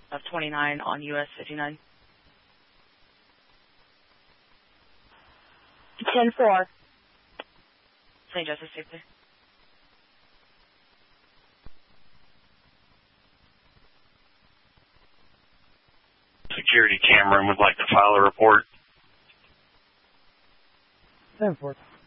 of 29 on US 59. 10-4. St. Joseph Safety. Security Cameron would like to file a report. 10-4.